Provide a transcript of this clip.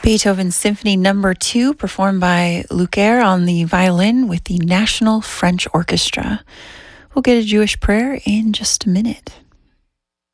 Beethoven Symphony Number 2, performed by Lucaire on the violin with the National French Orchestra. We'll get a Jewish prayer in just a minute.